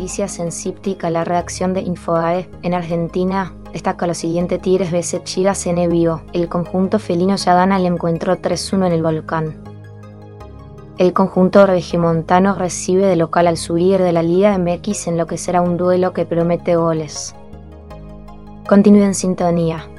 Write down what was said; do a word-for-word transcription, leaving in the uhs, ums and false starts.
noticias en Cíptica, la redacción de Infobae. En Argentina destaca lo siguiente: Tigres vs Chivas en Vigo. El conjunto felino ya gana el encuentro tres uno en el Volcán. El conjunto regiomontano recibe de local al sublíder de la Liga M X en lo que será un duelo que promete goles. Continúe en sintonía.